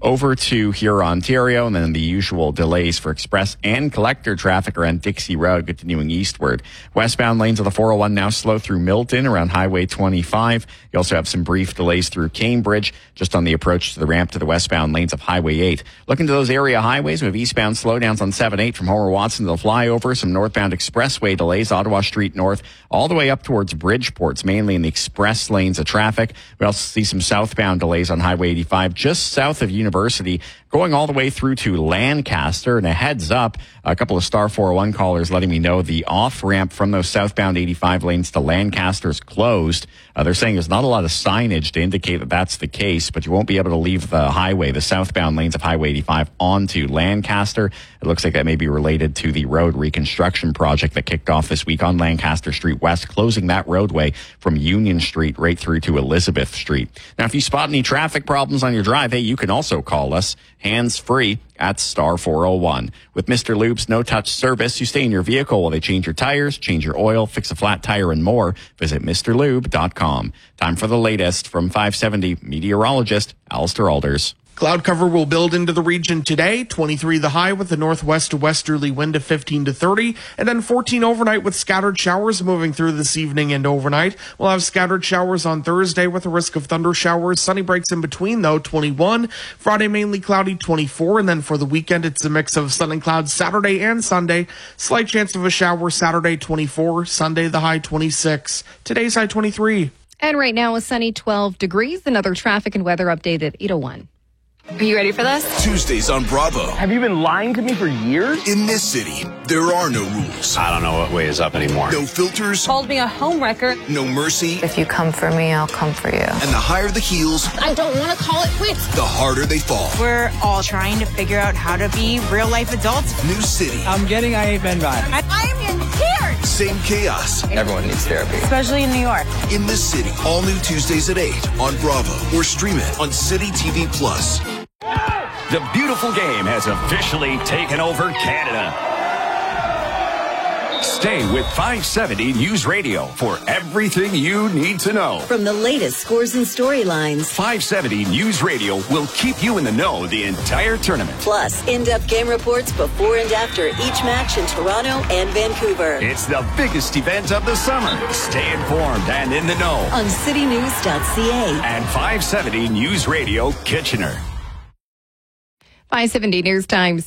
over to Huron, Ontario, and then the usual delays for express and collector traffic around Dixie Road continuing eastward. Westbound lanes of the 401 now slow through Milton around Highway 25. You also have some brief delays through Cambridge just on the approach to the ramp to the westbound lanes of Highway 8. Looking to those area highways, we have eastbound slowdowns on 7-8 from Homer Watson to the flyover, some northbound expressway delays, Ottawa Street North, all the way up towards Bridgeport's, mainly in the express lanes of traffic. We also see some southbound delays on Highway 85 just south of University, going all the way through to Lancaster. And a heads up, a couple of Star 401 callers letting me know the off-ramp from those southbound 85 lanes to Lancaster is closed. They're saying there's not a lot of signage to indicate that that's the case, but you won't be able to leave the highway, the southbound lanes of Highway 85 onto Lancaster. It looks like that may be related to the road reconstruction project that kicked off this week on Lancaster Street West, closing that roadway from Union Street right through to Elizabeth Street. Now, if you spot any traffic problems on your drive, hey, you can also call us hands-free at Star 401. With Mr. Lube's no-touch service, you stay in your vehicle while they change your tires, change your oil, fix a flat tire, and more. Visit MrLube.com. Time for the latest from 570 meteorologist Alistair Alders. Cloud cover will build into the region today. 23 the high with a northwest to westerly wind of 15 to 30. And then 14 overnight with scattered showers moving through this evening and overnight. We'll have scattered showers on Thursday with a risk of thunder showers. Sunny breaks in between though, 21. Friday mainly cloudy, 24. And then for the weekend, it's a mix of sun and clouds Saturday and Sunday. Slight chance of a shower Saturday, 24. Sunday, the high 26. Today's high 23. And right now a sunny 12 degrees. Another traffic and weather update at 8:01. Are you ready for this? Tuesdays on Bravo. Have you been lying to me for years? In this city, there are no rules. I don't know what way is up anymore. No filters. Called me a homewrecker. No mercy. If you come for me, I'll come for you. And the higher the heels, I don't want to call it quits. the harder they fall. We're all trying to figure out how to be real life adults. New city. I'm getting I Ain't Been Vibe. I'm in tears. Same chaos. Everyone needs therapy. Especially in New York. In this city. All new Tuesdays at 8 on Bravo. Or stream it on City TV Plus. The beautiful game has officially taken over Canada. Stay with 570 News Radio for everything you need to know. From the latest scores and storylines, 570 News Radio will keep you in the know the entire tournament. Plus in-depth game reports before and after each match in Toronto and Vancouver. It's the biggest event of the summer. Stay informed and in the know on citynews.ca and 570 News Radio Kitchener. 570 News Time,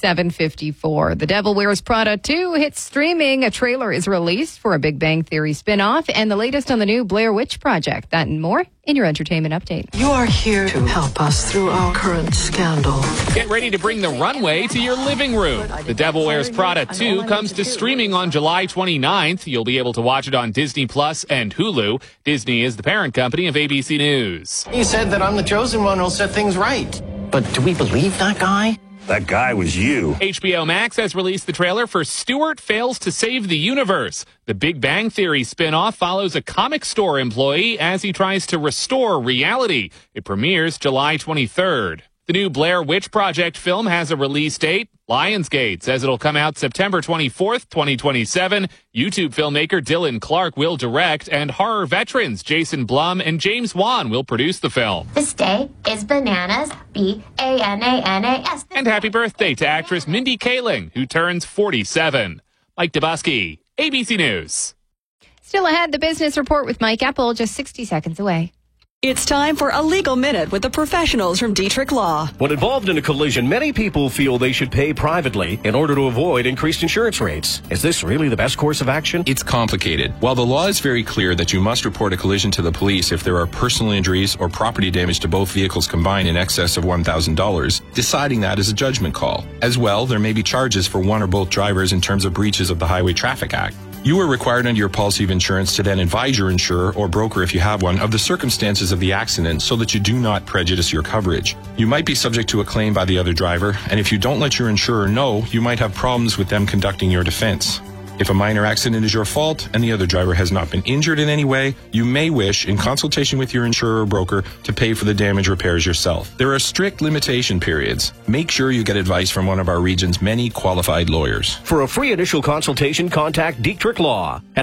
7:54. The Devil Wears Prada 2 hits streaming. A trailer is released for a Big Bang Theory spinoff and the latest on the new Blair Witch Project. That and more in your entertainment update. You are here to help us through our current scandal. Get ready to bring the runway to your living room. The Devil Wears Prada 2 comes to streaming on July 29th. You'll be able to watch it on Disney Plus and Hulu. Disney is the parent company of ABC News. He said that I'm the chosen one who'll set things right. But do we believe that guy? That guy was you. HBO Max has released the trailer for Stuart Fails to Save the Universe. The Big Bang Theory spinoff follows a comic store employee as he tries to restore reality. It premieres July 23rd. The new Blair Witch Project film has a release date. Lionsgate says it'll come out September 24th, 2027. YouTube filmmaker Dylan Clark will direct, and horror veterans Jason Blum and James Wan will produce the film. This day is bananas, B-A-N-A-N-A-S. And happy birthday to actress Mindy Kaling, who turns 47. Mike Dubusky, ABC News. Still ahead, the business report with Mike Apple, just 60 seconds away. It's time for a legal minute with the professionals from Dietrich Law. When involved in a collision, many people feel they should pay privately in order to avoid increased insurance rates. Is this really the best course of action? It's complicated. While the law is very clear that you must report a collision to the police if there are personal injuries or property damage to both vehicles combined in excess of $1,000, deciding that is a judgment call. As well, there may be charges for one or both drivers in terms of breaches of the Highway Traffic Act. You are required under your policy of insurance to then advise your insurer or broker, if you have one, of the circumstances of the accident so that you do not prejudice your coverage. You might be subject to a claim by the other driver, and if you don't let your insurer know, you might have problems with them conducting your defense. If a minor accident is your fault and the other driver has not been injured in any way, you may wish, in consultation with your insurer or broker, to pay for the damage repairs yourself. There are strict limitation periods. Make sure you get advice from one of our region's many qualified lawyers. For a free initial consultation, contact Dietrich Law at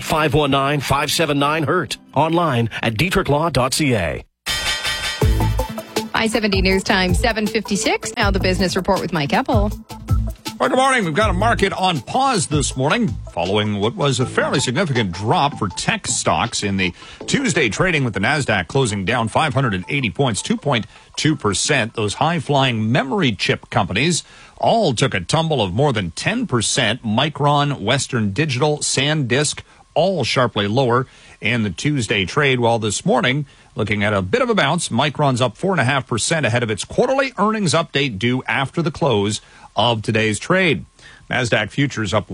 519-579-HURT. Online at dietrichlaw.ca. 570 News Time, 7:56. Now the business report with Mike Eppel. Well, good morning. We've got a market on pause this morning following what was a fairly significant drop for tech stocks in the Tuesday trading, with the NASDAQ closing down 580 points, 2.2%. Those high-flying memory chip companies all took a tumble of more than 10%. Micron, Western Digital, SanDisk, all sharply lower in the Tuesday trade, while this morning, looking at a bit of a bounce, Micron's up 4.5% ahead of its quarterly earnings update due after the close of today's trade. NASDAQ futures up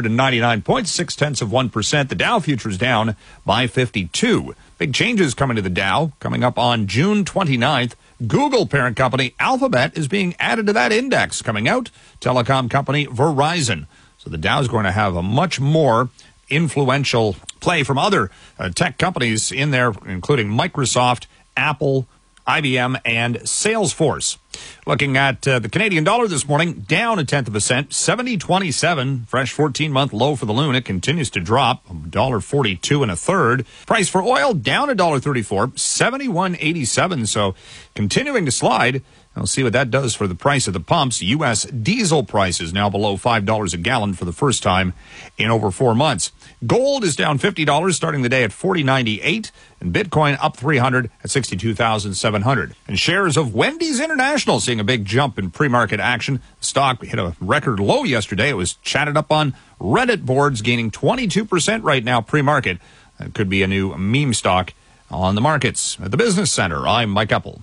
199.6%. The Dow futures down by 52. Big changes coming to the Dow. Coming up on June 29th, Google parent company Alphabet is being added to that index. Coming out, telecom company Verizon. So the Dow is going to have a much more influential play from other tech companies in there, including Microsoft, Apple, IBM, and Salesforce. Looking at the Canadian dollar this morning, down 0.1%, 70.27, fresh 14-month low for the loon. It continues to drop, $1.42 1/3. Price for oil down $1.34, 71.87. So continuing to slide. We'll see what that does for the price of the pumps. U.S. diesel prices now below $5 a gallon for the first time in over 4 months. Gold is down $50, starting the day at $40.98, and Bitcoin up $300 at $62,700. And shares of Wendy's International seeing a big jump in pre-market action. The stock hit a record low yesterday. It was chatted up on Reddit boards, gaining 22% right now pre-market. That could be a new meme stock on the markets. At the Business Center, I'm Mike Eppel.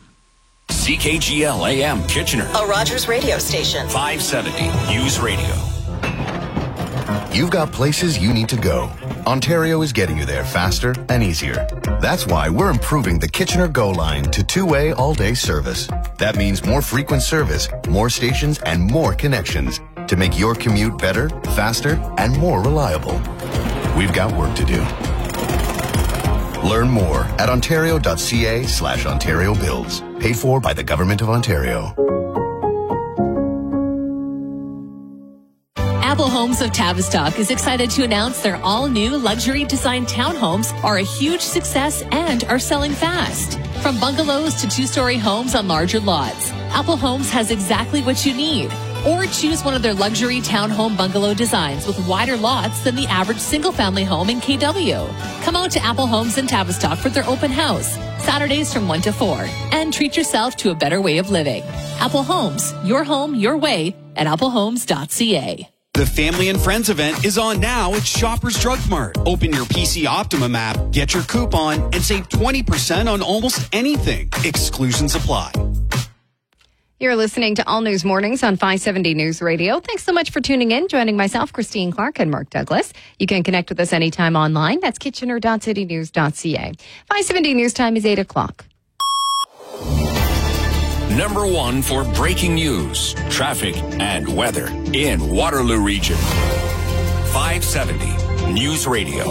CKGL AM Kitchener, a Rogers radio station. 570 News Radio. You've got places you need to go. Ontario is getting you there faster and easier. That's why we're improving the Kitchener Go line to two-way all-day service. That means more frequent service, more stations, and more connections to make your commute better, faster, and more reliable. We've got work to do. Learn more at ontario.ca/Ontario Builds. Paid for by the Government of Ontario. Apple Homes of Tavistock is excited to announce their all-new luxury design townhomes are a huge success and are selling fast. From bungalows to two-story homes on larger lots, Apple Homes has exactly what you need. Or choose one of their luxury townhome bungalow designs with wider lots than the average single-family home in KW. Come out to Apple Homes in Tavistock for their open house, Saturdays from 1 to 4, and treat yourself to a better way of living. Apple Homes, your home, your way, at applehomes.ca. The Family and Friends event is on now at Shoppers Drug Mart. Open your PC Optimum app, get your coupon, and save 20% on almost anything. Exclusions apply. You're listening to All News Mornings on 570 News Radio. Thanks so much for tuning in, joining myself, Christine Clark, and Mark Douglas. You can connect with us anytime online. That's kitchener.citynews.ca. 570 News Time is 8 o'clock. Number one for breaking news, traffic, and weather in Waterloo Region. 570 News Radio.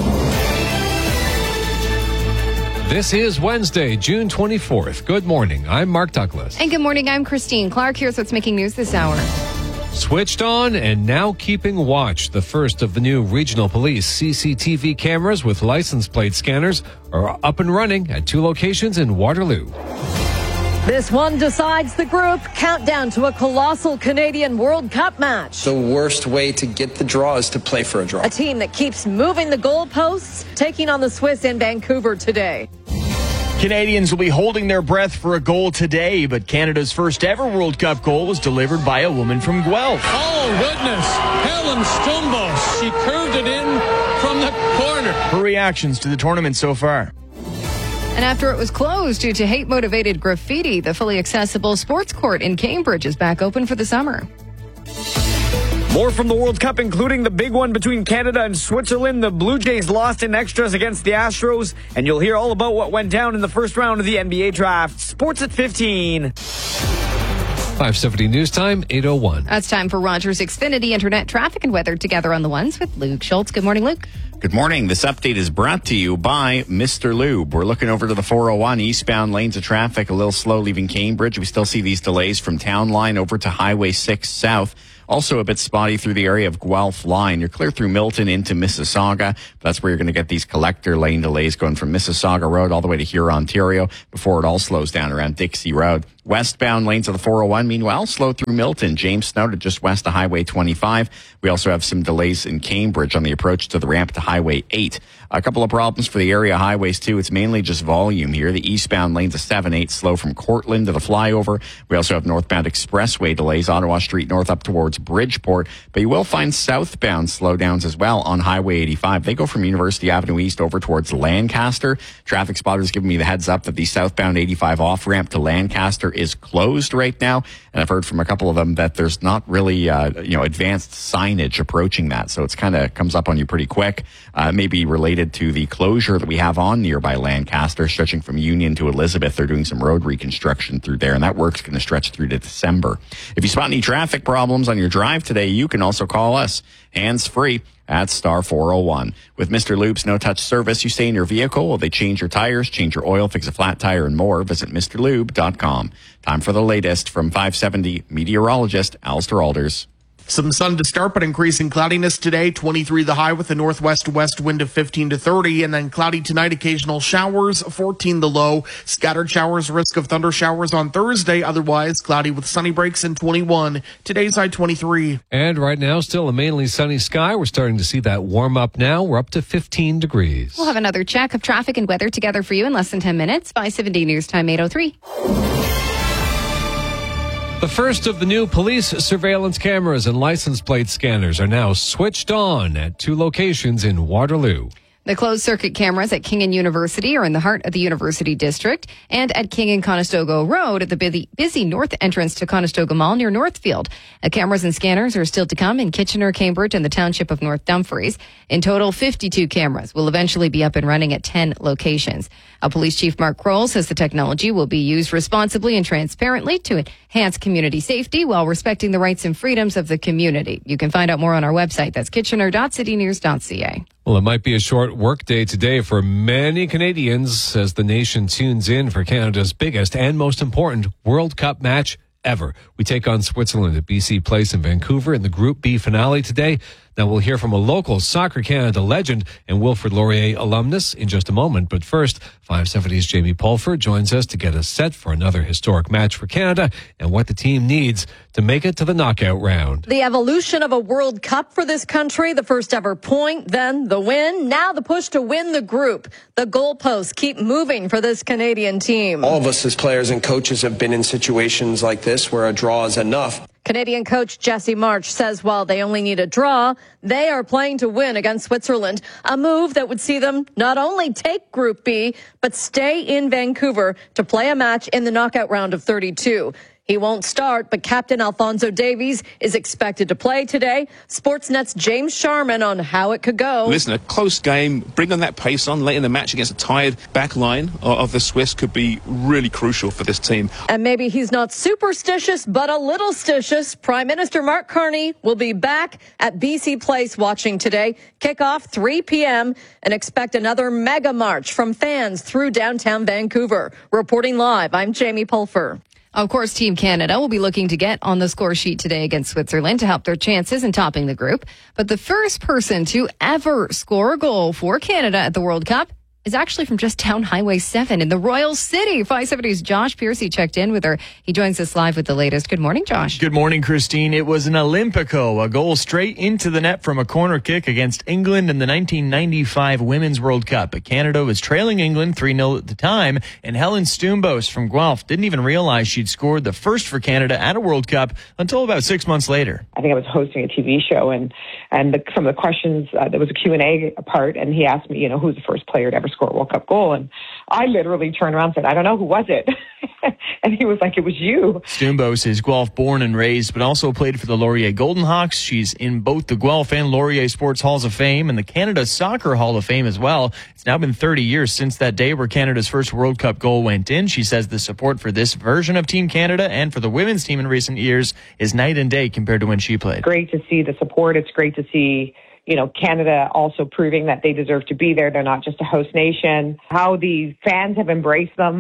This is Wednesday, June 24th. Good morning. I'm Mark Douglas. And good morning. I'm Christine Clark. Here's what's making news this hour. Switched on and now keeping watch. The first of the new regional police CCTV cameras with license plate scanners are up and running at 2 locations in Waterloo. This one decides the group. Countdown to a colossal Canadian World Cup match. The worst way to get the draw is to play for a draw. A team that keeps moving the goalposts, taking on the Swiss in Vancouver today. Canadians will be holding their breath for a goal today, but Canada's first ever World Cup goal was delivered by a woman from Guelph. Oh, goodness. Helen Stumbos. She curved it in from the corner. Her reactions to the tournament so far. And after it was closed due to hate-motivated graffiti, the fully accessible sports court in Cambridge is back open for the summer. More from the World Cup, including the big one between Canada and Switzerland. The Blue Jays lost in extras against the Astros, and you'll hear all about what went down in the first round of the NBA draft. Sports at 15. 570 News Time, 8:01. That's time for Rogers Xfinity Internet traffic and weather together on the ones with Luke Schultz. Good morning, Luke. Good morning. This update is brought to you by Mr. Lube. We're looking over to the 401 eastbound lanes of traffic, a little slow leaving Cambridge. We still see these delays from Town Line over to Highway 6 South. Also a bit spotty through the area of Guelph Line. You're clear through Milton into Mississauga. That's where you're going to get these collector lane delays going from Mississauga Road all the way to Huron, Ontario, before it all slows down around Dixie Road. Westbound lanes of the 401, meanwhile, slow through Milton. James Snow to just west of Highway 25. We also have some delays in Cambridge on the approach to the ramp to Highway 8. A couple of problems for the area highways, too. It's mainly just volume here. The eastbound lanes of 7-8 slow from Cortland to the flyover. We also have northbound expressway delays, Ottawa Street North up towards Bridgeport. But you will find southbound slowdowns as well on Highway 85. They go from University Avenue East over towards Lancaster. Traffic spotters giving me the heads up that the southbound 85 off-ramp to Lancaster is closed right now. And I've heard from a couple of them that there's not really, advanced signage approaching that. So it's kind of comes up on you pretty quick. Maybe related to the closure that we have on nearby Lancaster, stretching from Union to Elizabeth. They're doing some road reconstruction through there, and that work's going to stretch through to December. If you spot any traffic problems on your drive today, you can also call us hands-free at star 401. With Mr. Lube's no-touch service, you stay in your vehicle while they change your tires, change your oil, fix a flat tire, and more. Visit MrLube.com. Time for the latest from 570 meteorologist Alistair Alders. Some sun to start, but increasing cloudiness today. 23 the high with a northwest-west wind of 15 to 30. And then cloudy tonight, occasional showers, 14 the low. Scattered showers, risk of thunder showers on Thursday. Otherwise, cloudy with sunny breaks and 21. Today's high 23. And right now, still a mainly sunny sky. We're starting to see that warm up now. We're up to 15 degrees. We'll have another check of traffic and weather together for you in less than 10 minutes. 570 News Time 8:03. The first of the new police surveillance cameras and license plate scanners are now switched on at 2 locations in Waterloo. The closed-circuit cameras at King and University are in the heart of the University District, and at King and Conestoga Road at the busy north entrance to Conestoga Mall near Northfield. Cameras and scanners are still to come in Kitchener, Cambridge, and the township of North Dumfries. In total, 52 cameras will eventually be up and running at 10 locations. Police Chief Mark Kroll says the technology will be used responsibly and transparently to enhance community safety while respecting the rights and freedoms of the community. You can find out more on our website. That's kitchener.citynews.ca. Well, it might be a short work day today for many Canadians as the nation tunes in for Canada's biggest and most important World Cup match ever. We take on Switzerland at BC Place in Vancouver in the Group B finale today. Now we'll hear from a local Soccer Canada legend and Wilfrid Laurier alumnus in just a moment. But first, 570's Jamie Pulford joins us to get us set for another historic match for Canada and what the team needs to make it to the knockout round. The evolution of a World Cup for this country, the first ever point, then the win, now the push to win the group. The goalposts keep moving for this Canadian team. All of us as players and coaches have been in situations like this where a draw is enough. Canadian coach Jesse March says while they only need a draw, they are playing to win against Switzerland, a move that would see them not only take Group B, but stay in Vancouver to play a match in the knockout round of 32. He won't start, but Captain Alphonso Davies is expected to play today. Sportsnet's James Sharman on how it could go. Listen, a close game, bring on that pace on late in the match against a tired back line of the Swiss could be really crucial for this team. And maybe he's not superstitious, but a little stitious. Prime Minister Mark Carney will be back at BC Place watching today. Kickoff 3 p.m. and expect another mega march from fans through downtown Vancouver. Reporting live, I'm Jamie Pulford. Of course, Team Canada will be looking to get on the score sheet today against Switzerland to help their chances in topping the group. But the first person to ever score a goal for Canada at the World Cup is actually from just down Highway 7 in the Royal City. 570's Josh Piercy checked in with her. He joins us live with the latest. Good morning, Josh. Good morning, Christine. It was an Olympico, a goal straight into the net from a corner kick against England in the 1995 Women's World Cup. But Canada was trailing England 3-0 at the time, and Helen Stumbos from Guelph didn't even realize she'd scored the first for Canada at a World Cup until about 6 months later. I think I was hosting a TV show, and some of the questions, there was a Q&A part, and he asked me, who's the first player to ever score a World Cup goal, and I literally turned around and said, I don't know, who was it? And he was like, it was you. Stumbos is Guelph born and raised, but also played for the Laurier Golden Hawks. She's in both the Guelph and Laurier Sports Halls of Fame and the Canada Soccer Hall of Fame as well. It's now been 30 years since that day where Canada's first World Cup goal went in. She says the support for this version of Team Canada and for the women's team in recent years is night and day compared to when she played. Great to see the support. It's great to see Canada also proving that they deserve to be there. They're not just a host nation. How the fans have embraced them,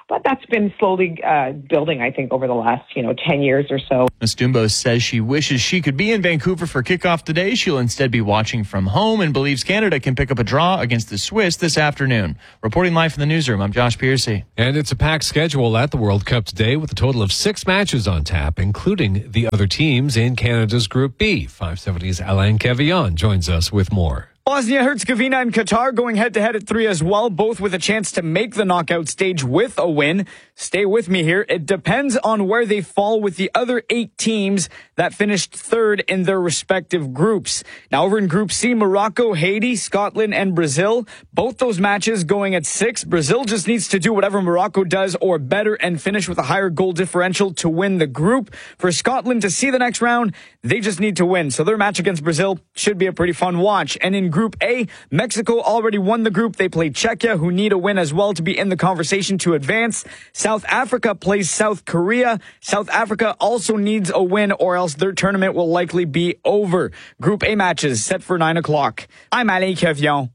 But that's been slowly building, I think, over the last, 10 years or so. Ms. Dumbos says she wishes she could be in Vancouver for kickoff today. She'll instead be watching from home and believes Canada can pick up a draw against the Swiss this afternoon. Reporting live from the newsroom, I'm Josh Piercy. And it's a packed schedule at the World Cup today with a total of 6 matches on tap, including the other teams in Canada's Group B. 570's Alain Cavillon joins us with more. Bosnia-Herzegovina and Qatar going head-to-head at 3 as well, both with a chance to make the knockout stage with a win. Stay with me here. It depends on where they fall with the other 8 teams that finished third in their respective groups. Now, over in Group C, Morocco, Haiti, Scotland, and Brazil, both those matches going at 6. Brazil just needs to do whatever Morocco does or better and finish with a higher goal differential to win the group. For Scotland to see the next round, they just need to win. So their match against Brazil should be a pretty fun watch. And in Group A, Mexico already won the group. They play Czechia, who need a win as well to be in the conversation to advance. South Africa plays South Korea. South Africa also needs a win or else their tournament will likely be over. Group A matches set for 9 o'clock. I'm Alain Cavillon.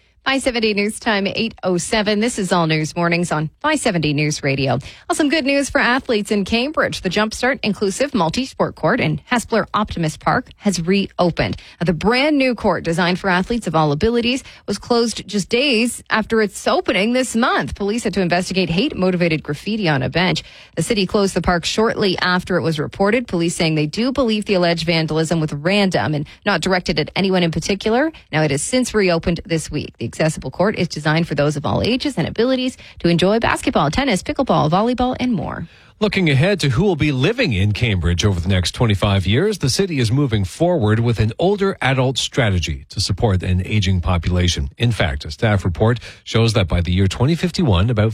570 News Time, 8:07. This is All News Mornings on 570 News Radio. Well, some good news for athletes in Cambridge. The Jumpstart Inclusive Multi-Sport Court in Hespeler Optimist Park has reopened. The brand new court designed for athletes of all abilities was closed just days after its opening this month. Police had to investigate hate-motivated graffiti on a bench. The city closed the park shortly after it was reported. Police saying they do believe the alleged vandalism was random and not directed at anyone in particular. Now, it has since reopened this week. The accessible court is designed for those of all ages and abilities to enjoy basketball, tennis, pickleball, volleyball, and more. Looking ahead to who will be living in Cambridge over the next 25 years, the city is moving forward with an older adult strategy to support an aging population. In fact, a staff report shows that by the year 2051, about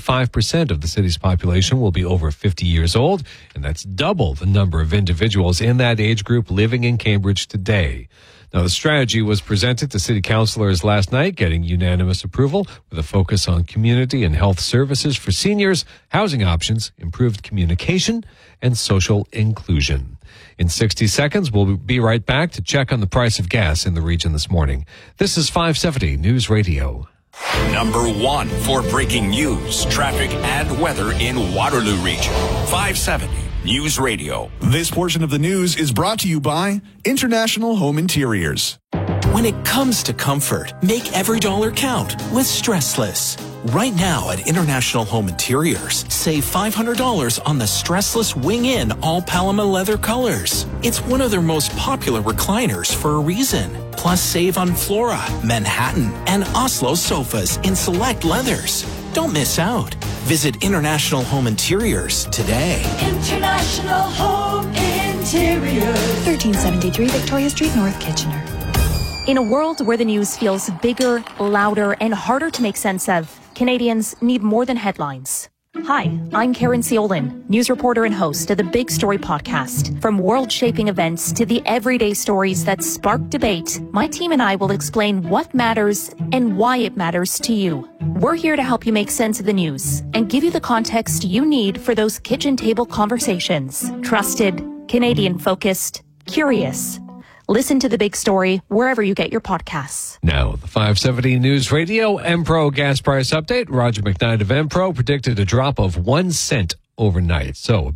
55% of the city's population will be over 50 years old, and that's double the number of individuals in that age group living in Cambridge today. Now, the strategy was presented to city councillors last night, getting unanimous approval with a focus on community and health services for seniors, housing options, improved communication, and social inclusion. In 60 seconds, we'll be right back to check on the price of gas in the region this morning. This is 570 News Radio. Number 1 for breaking news, traffic, and weather in Waterloo Region. 570 News Radio. This portion of the news is brought to you by International Home Interiors. When it comes to comfort, make every dollar count with Stressless. Right now at International Home Interiors, save $500 on the Stressless Wing-In all Paloma leather colors. It's one of their most popular recliners for a reason. Plus, save on Flora, Manhattan, and Oslo sofas in select leathers. Don't miss out. Visit International Home Interiors today. International Home Interiors. 1373 Victoria Street, North Kitchener. In a world where the news feels bigger, louder, and harder to make sense of, Canadians need more than headlines. Hi, I'm Karen Ciolin, news reporter and host of the Big Story podcast. From world-shaping events to the everyday stories that spark debate, my team and I will explain what matters and why it matters to you. We're here to help you make sense of the news and give you the context you need for those kitchen table conversations. Trusted, Canadian-focused, curious. Listen to The Big Story wherever you get your podcasts. Now, the 570 News Radio Empro gas price update. Roger McKnight of Empro predicted a drop of 1 cent overnight. So,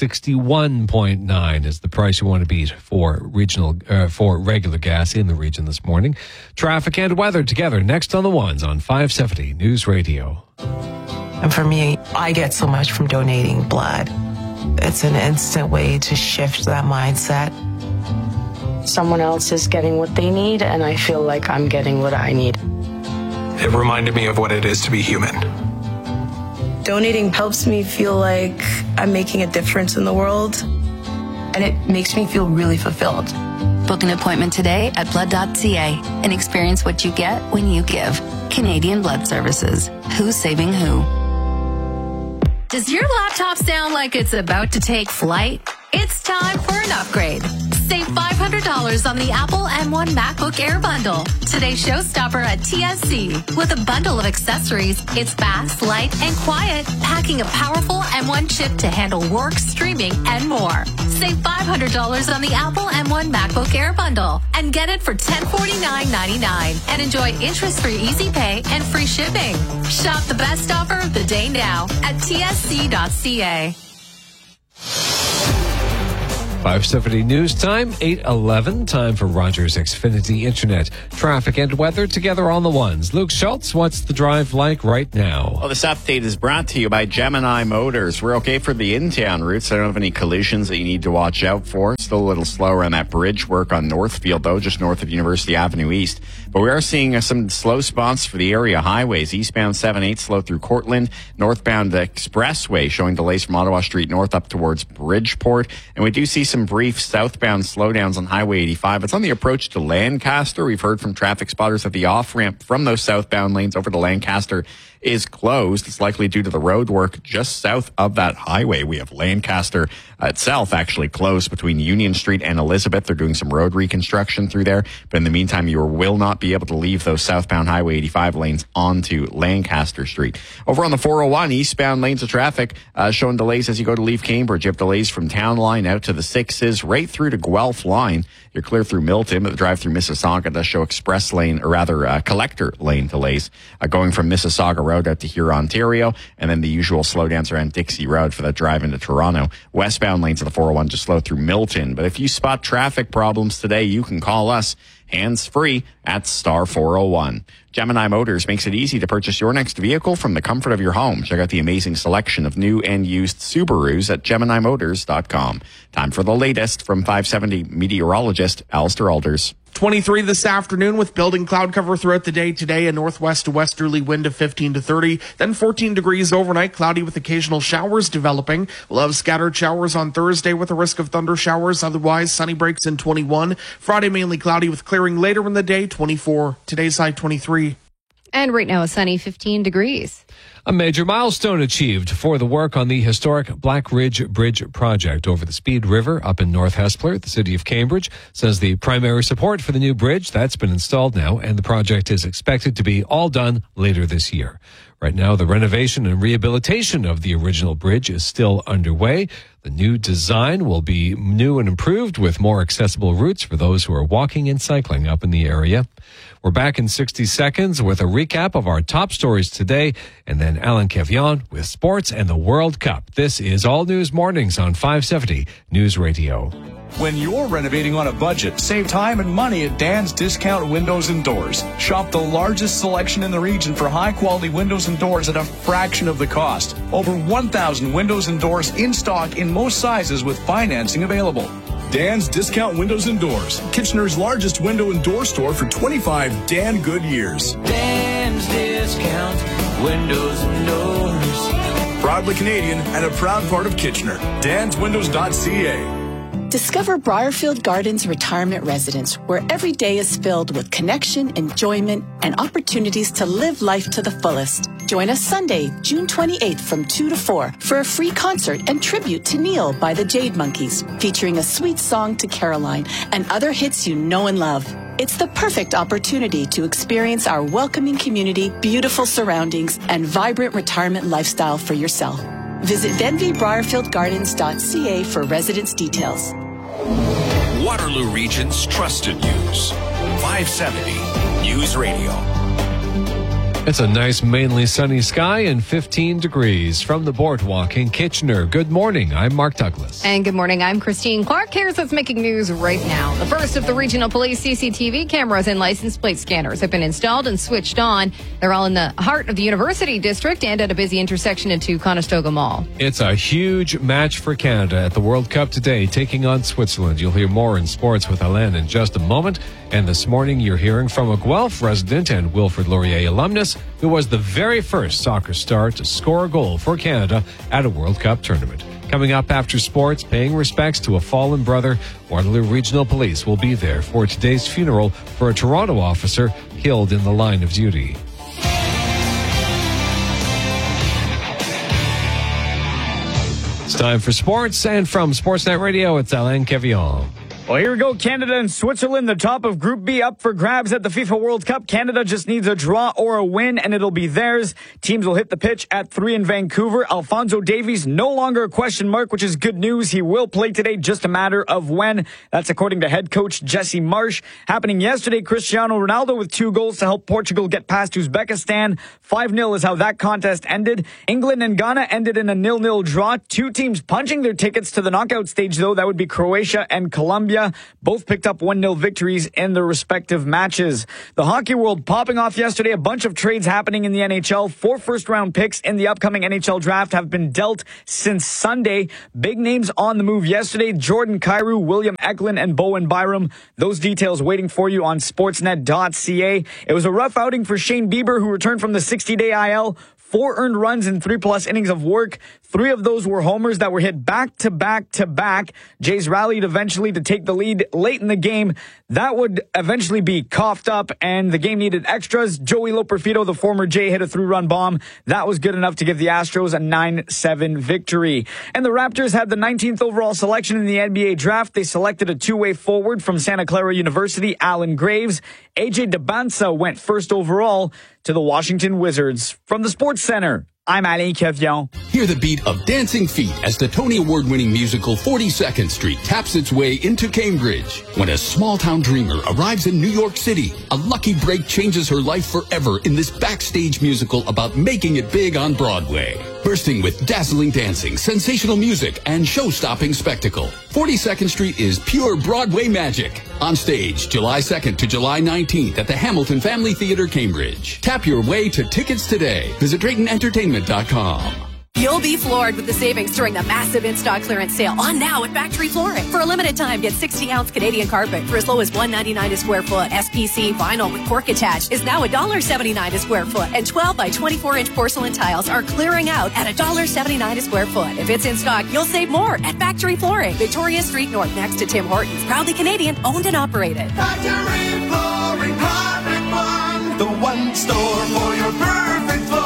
$1.61.9 is the price you want to beat for for regular gas in the region this morning. Traffic and weather together next on the ones on 570 News Radio. And for me, I get so much from donating blood. It's an instant way to shift that mindset. Someone else is getting what they need, and I feel like I'm getting what I need. It reminded me of what it is to be human. Donating helps me feel like I'm making a difference in the world, and it makes me feel really fulfilled. Book an appointment today at blood.ca and experience what you get when you give. Canadian Blood Services. Who's saving who? Does your laptop sound like it's about to take flight? It's time for an upgrade. Save $500 on the Apple M1 MacBook Air bundle. Today's showstopper at TSC. With a bundle of accessories, it's fast, light, and quiet, packing a powerful M1 chip to handle work, streaming, and more. Save $500 $200 on the Apple M1 MacBook Air bundle and get it for $1049.99 and enjoy interest-free easy pay and free shipping. Shop the best offer of the day now at tsc.ca. 5:70 news time, 8:11. Time for Rogers Xfinity Internet. Traffic and weather together on the ones. Luke Schultz, what's the drive like right now? Well, this update is brought to you by Gemini Motors. We're okay for the in-town routes. I don't have any collisions that you need to watch out for. Still a little slower on that bridge work on Northfield, though, just north of University Avenue East. But we are seeing some slow spots for the area highways. Eastbound 7-8 slow through Cortland. Northbound Expressway showing delays from Ottawa Street north up towards Bridgeport. And we do see some brief southbound slowdowns on Highway 85. It's on the approach to Lancaster. We've heard from traffic spotters that the off-ramp from those southbound lanes over to Lancaster is closed. It's likely due to the road work just south of that highway. We have Lancaster itself actually closed between Union Street and Elizabeth. They're doing some road reconstruction through there. But in the meantime, you will not be able to leave those southbound Highway 85 lanes onto Lancaster Street. Over on the 401, eastbound lanes of traffic showing delays as you go to leave Cambridge. You have delays from Town Line out to the 6s, right through to Guelph Line. You're clear through Milton, but the drive through Mississauga does show express lane, or rather collector lane delays going from Mississauga Road out to Huron, Ontario, and then the usual slowdowns around Dixie Road for that drive into Toronto. Westbound lanes of the 401 just slow through Milton. But if you spot traffic problems today, you can call us hands-free at star 401. Gemini Motors makes it easy to purchase your next vehicle from the comfort of your home. Check out the amazing selection of new and used Subarus at GeminiMotors.com. Time for the latest from 570 meteorologist Alistair Alders. 23 this afternoon with building cloud cover throughout the day today, a northwest to westerly wind of 15 to 30. Then 14 degrees overnight, cloudy with occasional showers developing. We'll have scattered showers on Thursday with a risk of thunder showers. Otherwise, sunny breaks in 21. Friday, mainly cloudy with clearing later in the day, 24. Today's high 23. And right now, a sunny 15 degrees. A major milestone achieved for the work on the historic Black Ridge Bridge project over the Speed River up in North Hespeler. The city of Cambridge says the primary support for the new bridge, that's been installed now, and the project is expected to be all done later this year. Right now, the renovation and rehabilitation of the original bridge is still underway. The new design will be new and improved with more accessible routes for those who are walking and cycling up in the area. We're back in 60 seconds with a recap of our top stories today, and then Alan Kevion with sports and the World Cup. This is All News Mornings on 570 News Radio. When you're renovating on a budget, save time and money at Dan's Discount Windows and Doors. Shop the largest selection in the region for high-quality windows and doors at a fraction of the cost. Over 1,000 windows and doors in stock in most sizes with financing available. Dan's Discount Windows and Doors, Kitchener's largest window and door store for 25 Dan good years. Dan's Discount Windows and Doors. Proudly Canadian and a proud part of Kitchener. DansWindows.ca. Discover Briarfield Gardens Retirement Residence, where every day is filled with connection, enjoyment, and opportunities to live life to the fullest. Join us Sunday, June 28th from 2 to 4 for a free concert and tribute to Neil by the Jade Monkeys, featuring a sweet song to Caroline and other hits you know and love. It's the perfect opportunity to experience our welcoming community, beautiful surroundings, and vibrant retirement lifestyle for yourself. Visit denbybriarfieldgardens.ca for residence details. Waterloo Region's trusted news. 570 News Radio. It's a nice, mainly sunny sky and 15 degrees from the boardwalk in Kitchener. Good morning. I'm Mark Douglas. And good morning. I'm Christine Clark. Here's what's making news right now. The first of the regional police CCTV cameras and license plate scanners have been installed and switched on. They're all in the heart of the University District and at a busy intersection into Conestoga Mall. It's a huge match for Canada at the World Cup today, taking on Switzerland. You'll hear more in sports with Alain in just a moment. And this morning, you're hearing from a Guelph resident and Wilfrid Laurier alumnus who was the very first soccer star to score a goal for Canada at a World Cup tournament. Coming up after sports, paying respects to a fallen brother, Waterloo Regional Police will be there for today's funeral for a Toronto officer killed in the line of duty. It's time for sports, and from Sportsnet Radio, it's Alain Kevion. Well, here we go. Canada and Switzerland, the top of Group B, up for grabs at the FIFA World Cup. Canada just needs a draw or a win, and it'll be theirs. Teams will hit the pitch at 3 in Vancouver. Alphonso Davies, no longer a question mark, which is good news. He will play today, just a matter of when. That's according to head coach Jesse Marsch. Happening yesterday, Cristiano Ronaldo with 2 goals to help Portugal get past Uzbekistan. 5-0 is how that contest ended. England and Ghana ended in a 0-0 draw. 2 teams punching their tickets to the knockout stage, though. That would be Croatia and Colombia. Both picked up 1-0 victories in their respective matches. The hockey world popping off yesterday. A bunch of trades happening in the NHL. 4 first-round picks in the upcoming NHL draft have been dealt since Sunday. Big names on the move yesterday. Jordan Kyrou, William Eklund, and Bowen Byram. Those details waiting for you on sportsnet.ca. It was a rough outing for Shane Bieber, who returned from the 60-day IL. 4 earned runs in 3+ innings of work. 3 of those were homers that were hit back to back to back. Jays rallied eventually to take the lead late in the game. That would eventually be coughed up, and the game needed extras. Joey Loperfido, the former Jay, hit a 3-run bomb. That was good enough to give the Astros a 9-7 victory. And the Raptors had the 19th overall selection in the NBA draft. They selected a 2-way forward from Santa Clara University, Alan Graves. AJ Debonsa went first overall to the Washington Wizards. From the Sports Center, I'm Alain Cavion. Hear the beat of Dancing Feet as the Tony Award-winning musical 42nd Street taps its way into Cambridge. When a small-town dreamer arrives in New York City, a lucky break changes her life forever in this backstage musical about making it big on Broadway. Bursting with dazzling dancing, sensational music, and show-stopping spectacle, 42nd Street is pure Broadway magic. On stage, July 2nd to July 19th at the Hamilton Family Theater, Cambridge. Tap your way to tickets today. Visit DraytonEntertainment.com. You'll be floored with the savings during the massive in-stock clearance sale on now at Factory Flooring. For a limited time, get 60-ounce Canadian carpet for as low as $1.99 a square foot. SPC vinyl with cork attached is now $1.79 a square foot. And 12 by 24-inch porcelain tiles are clearing out at $1.79 a square foot. If it's in stock, you'll save more at Factory Flooring. Victoria Street North next to Tim Hortons. Proudly Canadian, owned and operated. Factory Flooring, Carpet One, the one store for your perfect floor.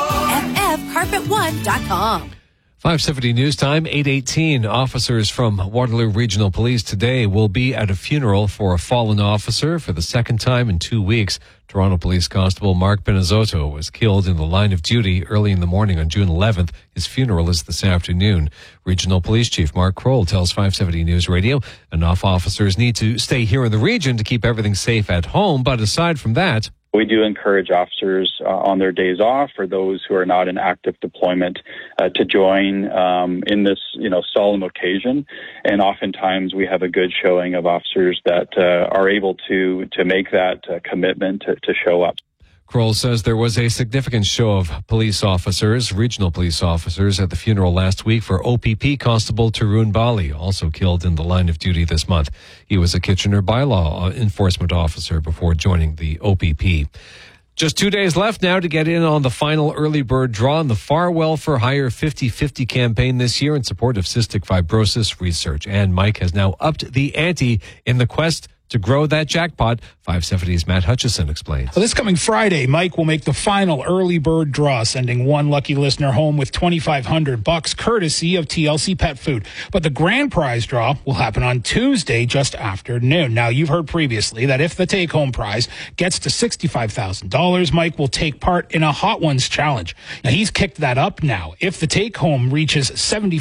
FFCarpet1.com. 5:70 news time, 8:18. Officers from Waterloo Regional Police today will be at a funeral for a fallen officer for the second time in 2 weeks. Toronto Police Constable Mark Benizotto was killed in the line of duty early in the morning on June 11th. His funeral is this afternoon. Regional Police Chief Mark Kroll tells 570 News Radio enough officers need to stay here in the region to keep everything safe at home. But aside from that, we do encourage officers on their days off, or those who are not in active deployment, to join in this, solemn occasion. And oftentimes we have a good showing of officers that are able to make that commitment to show up. Kroll says there was a significant show of police officers, regional police officers, at the funeral last week for OPP Constable Tarun Bali, also killed in the line of duty this month. He was a Kitchener bylaw enforcement officer before joining the OPP. Just 2 days left now to get in on the final early bird draw in the Farwell for Hire 50/50 campaign this year in support of cystic fibrosis research. And Mike has now upped the ante in the quest to grow that jackpot. 570's Matt Hutchison explains. Well, this coming Friday, Mike will make the final early bird draw, sending one lucky listener home with $2,500 courtesy of TLC Pet Food. But the grand prize draw will happen on Tuesday just after noon. Now, you've heard previously that if the take-home prize gets to $65,000, Mike will take part in a Hot Ones challenge. Now, he's kicked that up now. If the take-home reaches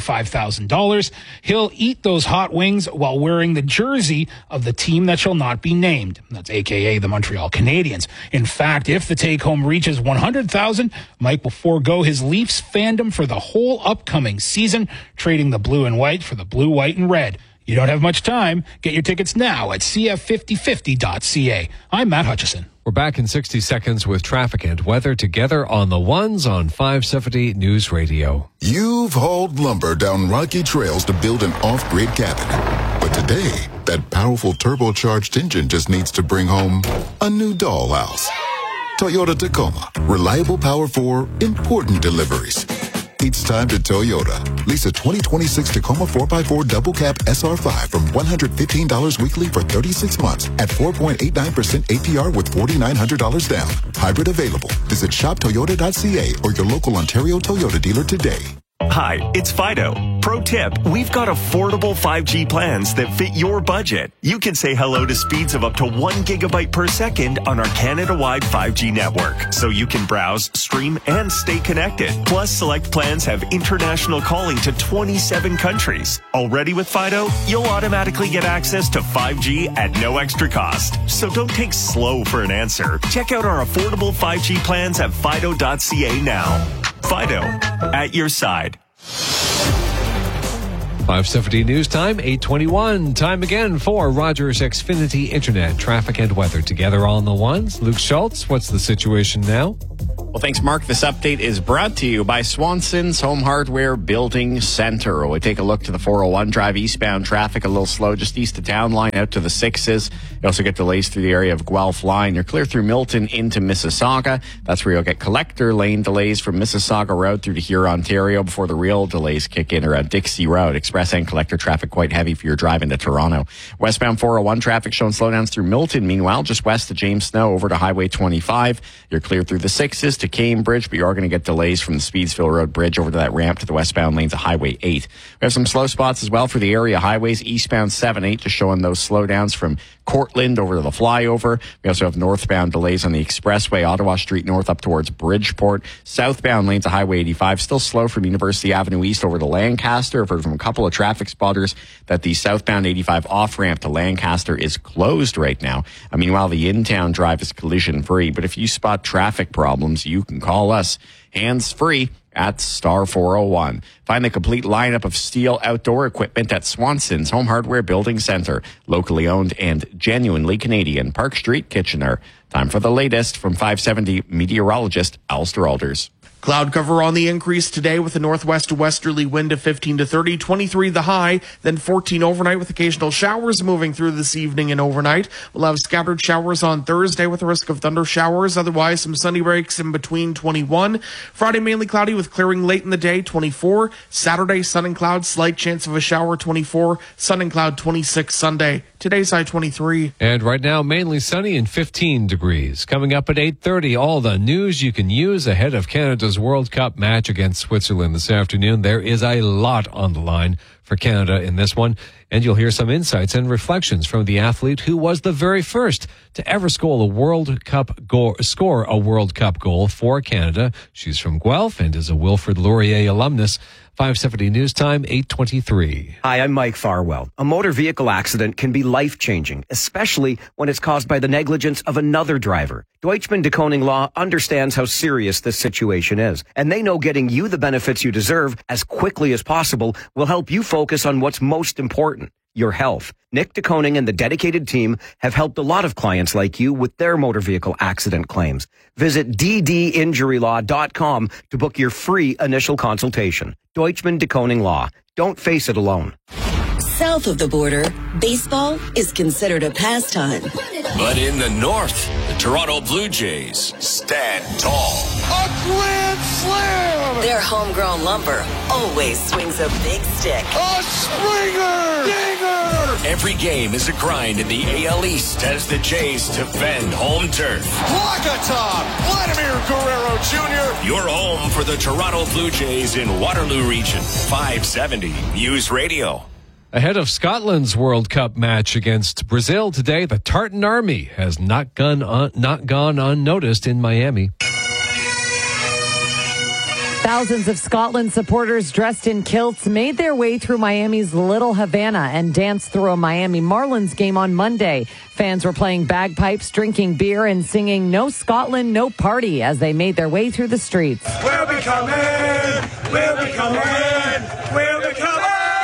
$75,000, he'll eat those hot wings while wearing the jersey of the team that shall not be named. That's AKA the Montreal Canadiens. In fact, if the take-home reaches $100,000, Mike will forego his Leafs fandom for the whole upcoming season, trading the blue and white for the blue, white, and red. You don't have much time. Get your tickets now at cf5050.ca. I'm Matt Hutchison. We're back in 60 seconds with traffic and weather together on the ones on 570 News Radio. You've hauled lumber down rocky trails to build an off-grid cabin. But today, that powerful turbocharged engine just needs to bring home a new dollhouse. Toyota Tacoma. Reliable power for important deliveries. It's time to Toyota. Lease a 2026 Tacoma 4x4 double cab SR5 from $115 weekly for 36 months at 4.89% APR with $4,900 down. Hybrid available. Visit shoptoyota.ca or your local Ontario Toyota dealer today. Hi, it's Fido. Pro tip, we've got affordable 5G plans that fit your budget. You can say hello to speeds of up to 1 gigabyte per second on our Canada-wide 5G network, so you can browse, stream, and stay connected. Plus, select plans have international calling to 27 countries. Already with Fido, you'll automatically get access to 5G at no extra cost. So don't take slow for an answer. Check out our affordable 5G plans at fido.ca now. Fido, at your side. 5:70 news time, 8:21. Time again for Rogers Xfinity Internet, traffic and weather together on the ones. Luke Schultz, what's the situation now? Well, thanks, Mark. This update is brought to you by Swanson's Home Hardware Building Center. We take a look to the 401 Drive eastbound traffic, a little slow just east of town line out to the 6s. You also get delays through the area of Guelph line. You're clear through Milton into Mississauga. That's where you'll get collector lane delays from Mississauga Road through to Huron, Ontario before the real delays kick in around Dixie Road. Express and collector traffic quite heavy for your drive into Toronto. Westbound 401 traffic showing slowdowns through Milton. Meanwhile, just west of James Snow over to Highway 25. You're clear through the 6s to Cambridge, but you are going to get delays from the Speedsville Road Bridge over to that ramp to the westbound lanes of Highway 8. We have some slow spots as well for the area highways. Eastbound 7-8 just showing those slowdowns from Cortland over to the flyover. We also have northbound delays on the expressway, Ottawa Street North up towards Bridgeport. Southbound lanes of Highway 85 still slow from University Avenue East over to Lancaster. I've heard from a couple of traffic spotters that the southbound 85 off-ramp to Lancaster is closed right now. Meanwhile, the in-town drive is collision-free, but if you spot traffic problems, you can call us hands-free at star 401. Find the complete lineup of STIHL outdoor equipment at Swanson's Home Hardware Building Center. Locally owned and genuinely Canadian. Park Street, Kitchener. Time for the latest from 570 meteorologist Alistair Alders. Cloud cover on the increase today with a northwest to westerly wind of 15 to 30, 23 the high, then 14 overnight with occasional showers moving through this evening and overnight. We'll have scattered showers on Thursday with a risk of thunder showers. Otherwise, some sunny breaks in between, 21. Friday, mainly cloudy with clearing late in the day, 24. Saturday, sun and cloud, slight chance of a shower, 24. Sun and cloud, 26 Sunday. Today's high, 23. And right now, mainly sunny and 15 degrees. Coming up at 8:30, all the news you can use ahead of Canada's World Cup match against Switzerland this afternoon. There is a lot on the line for Canada in this one, and you'll hear some insights and reflections from the athlete who was the very first to ever score a World Cup goal for Canada. She's from Guelph and is a Wilfrid Laurier alumnus. 570 News Time, 8:23. Hi, I'm Mike Farwell. A motor vehicle accident can be life-changing, especially when it's caused by the negligence of another driver. Deutschman de Koning Law understands how serious this situation is, and they know getting you the benefits you deserve as quickly as possible will help you focus on what's most important, your health. Nick de Koning and the dedicated team have helped a lot of clients like you with their motor vehicle accident claims. Visit ddinjurylaw.com to book your free initial consultation. Deutschman de Koning Law. Don't face it alone. South of the border, baseball is considered a pastime. But in the north, the Toronto Blue Jays stand tall. A grand slam! Their homegrown lumber always swings a big stick. A Springer! Dinger! Every game is a grind in the AL East as the Jays defend home turf. Wakata! Vladimir Guerrero Jr. Your home for the Toronto Blue Jays in Waterloo Region. 570 News Radio. Ahead of Scotland's World Cup match against Brazil today, the Tartan Army has not gone unnoticed in Miami. Thousands of Scotland supporters dressed in kilts made their way through Miami's Little Havana and danced through a Miami Marlins game on Monday. Fans were playing bagpipes, drinking beer, and singing "No Scotland, No Party" as they made their way through the streets. We'll be coming! We'll be coming! We'll be coming!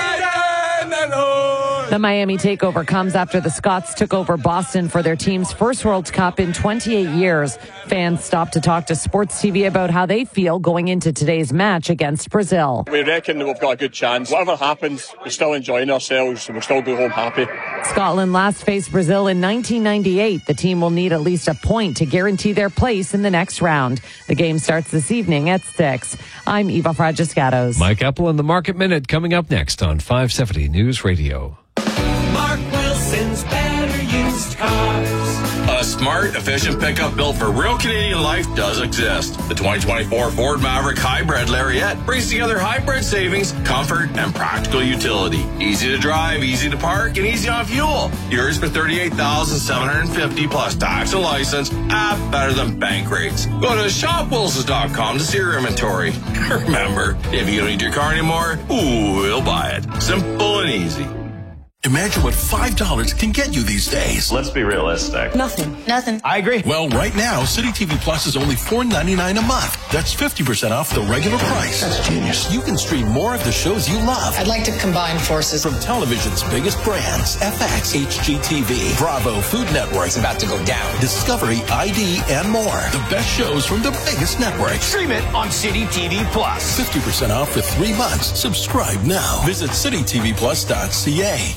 The Miami takeover comes after the Scots took over Boston for their team's first World Cup in 28 years. Fans stopped to talk to Sports TV about how they feel going into today's match against Brazil. We reckon that we've got a good chance. Whatever happens, we're still enjoying ourselves and we'll still go home happy. Scotland last faced Brazil in 1998. The team will need at least a point to guarantee their place in the next round. The game starts this evening at 6. I'm Eva Fragiscatos. Mike Apple and the Market Minute coming up next on 570 News Radio. Mark Wilson's Better Used Cars. A smart, efficient pickup built for real Canadian life does exist. The 2024 Ford Maverick Hybrid Lariat brings together hybrid savings, comfort, and practical utility. Easy to drive, easy to park, and easy on fuel. Yours for $38,750 plus tax and license at better than bank rates. Go to shopwilsons.com to see your inventory. Remember, if you don't need your car anymore, we'll buy it. Simple and easy. Imagine what $5 can get you these days. Let's be realistic. Nothing. I agree. Well, right now, City TV Plus is only $4.99 a month. That's 50% off the regular price. That's genius. You can stream more of the shows you love. I'd like to combine forces. From television's biggest brands, FX, HGTV, Bravo, Food Network. It's about to go down. Discovery, ID, and more. The best shows from the biggest networks. Stream it on City TV Plus. 50% off for 3 months. Subscribe now. Visit citytvplus.ca.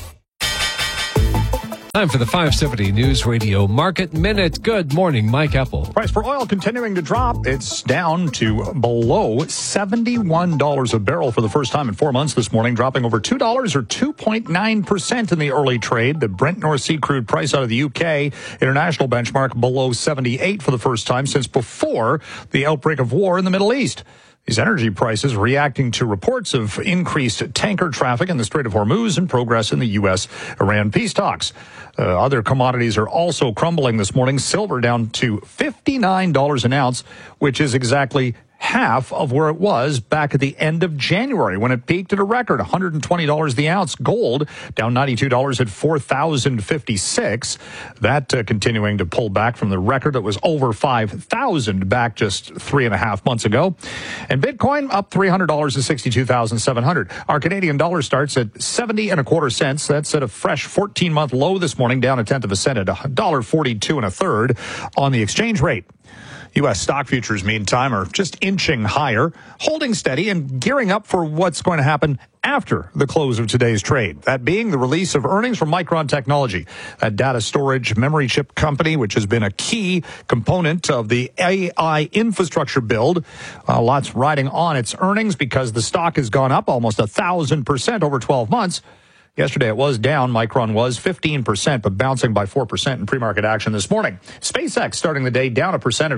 Time for the 570 News Radio Market Minute. Good morning, Mike Epple. Price for oil continuing to drop. It's down to below $71 a barrel for the first time in 4 months this morning, dropping over $2 or 2.9% in the early trade. The Brent North Sea crude price out of the UK international benchmark below 78 for the first time since before the outbreak of war in the Middle East. These energy prices reacting to reports of increased tanker traffic in the Strait of Hormuz and progress in the U.S.-Iran peace talks. Other commodities are also crumbling this morning. Silver down to $59 an ounce, which is exactly half of where it was back at the end of January when it peaked at a record $120 the ounce. Gold down $92 at $4,056. That continuing to pull back from the record that was over $5,000 back just 3.5 months ago. And Bitcoin up $300 to $62,700. Our Canadian dollar starts at 70 1/4 cents. That's at a fresh 14-month low this morning, down 1/10 cent at $1.42 1/3 on the exchange rate. U.S. stock futures, meantime, are just inching higher, holding steady and gearing up for what's going to happen after the close of today's trade. That being the release of earnings from Micron Technology, that data storage memory chip company, which has been a key component of the AI infrastructure build. Lots riding on its earnings because the stock has gone up almost 1,000% over 12 months. Yesterday it was down. Micron was 15%, but bouncing by 4% in pre-market action this morning. SpaceX starting the day down 1% at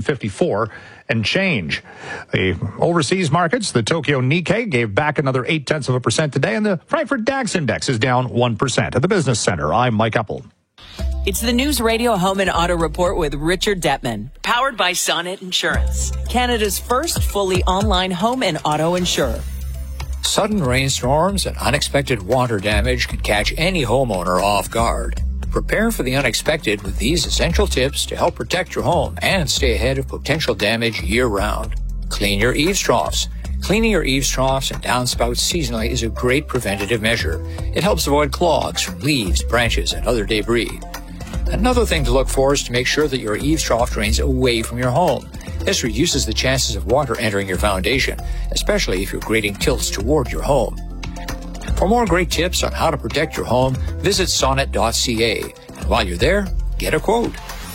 154 and change. The overseas markets, the Tokyo Nikkei gave back another 0.8% today, and the Frankfurt DAX index is down 1%. At the Business Center, I'm Mike Epple. It's the News Radio Home and Auto Report with Richard Detman, powered by Sonnet Insurance, Canada's first fully online home and auto insurer. Sudden rainstorms and unexpected water damage can catch any homeowner off guard. Prepare for the unexpected with these essential tips to help protect your home and stay ahead of potential damage year-round. Clean your eaves troughs. Cleaning your eaves troughs and downspouts seasonally is a great preventative measure. It helps avoid clogs from leaves, branches, and other debris. Another thing to look for is to make sure that your eaves trough drains away from your home. This reduces the chances of water entering your foundation, especially if your grading tilts toward your home. For more great tips on how to protect your home, visit sonnet.ca. And while you're there, get a quote.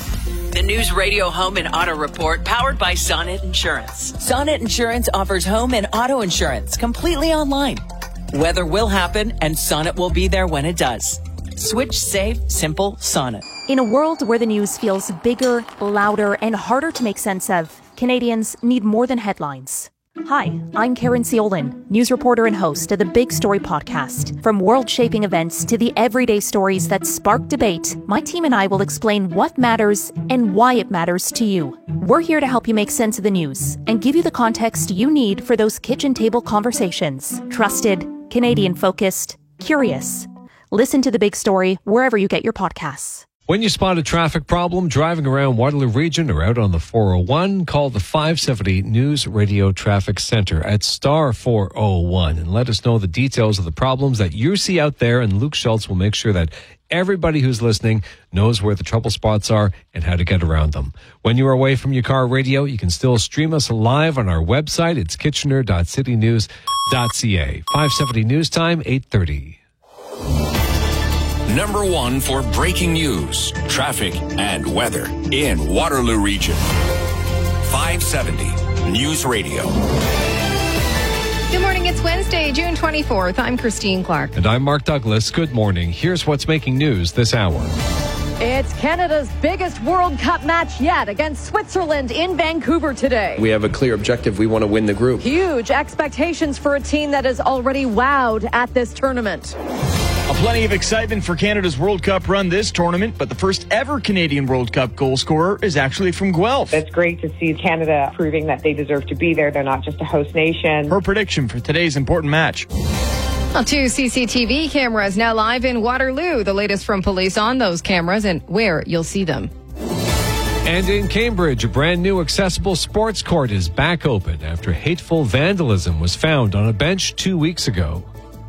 The News Radio Home and Auto Report, powered by Sonnet Insurance. Sonnet Insurance offers home and auto insurance completely online. Weather will happen, and Sonnet will be there when it does. Switch, save, simple, Sonnet. In a world where the news feels bigger, louder, and harder to make sense of, Canadians need more than headlines. Hi, I'm Karen Ciolin, news reporter and host of the Big Story podcast. From world-shaping events to the everyday stories that spark debate, my team and I will explain what matters and why it matters to you. We're here to help you make sense of the news and give you the context you need for those kitchen table conversations. Trusted, Canadian-focused, curious. Listen to The Big Story wherever you get your podcasts. When you spot a traffic problem driving around Waterloo Region or out on the 401, call the 570 News Radio Traffic Center at star 401 and let us know the details of the problems that you see out there, and Luke Schultz will make sure that everybody who's listening knows where the trouble spots are and how to get around them. When you're away from your car radio, you can still stream us live on our website. It's kitchener.citynews.ca. 570 News Time, 8:30. Number one for breaking news, traffic, and weather in Waterloo Region. 570 News Radio. Good morning. It's Wednesday, June 24th. I'm Christine Clark. And I'm Mark Douglas. Good morning. Here's what's making news this hour. It's Canada's biggest World Cup match yet against Switzerland in Vancouver today. We have a clear objective. We want to win the group. Huge expectations for a team that has already wowed at this tournament. Plenty of excitement for Canada's World Cup run this tournament, but the first ever Canadian World Cup goal scorer is actually from Guelph. It's great to see Canada proving that they deserve to be there. They're not just a host nation. Her prediction for today's important match. Well, 2 CCTV cameras now live in Waterloo. The latest from police on those cameras and where you'll see them. And in Cambridge, a brand new accessible sports court is back open after hateful vandalism was found on a bench 2 weeks ago.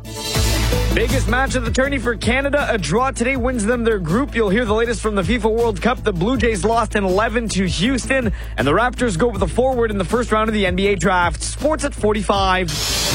Biggest match of the tourney for Canada. A draw today wins them their group. You'll hear the latest from the FIFA World Cup. The Blue Jays lost in 11 to Houston, and the Raptors go with a forward in the first round of the NBA draft. Sports at 45.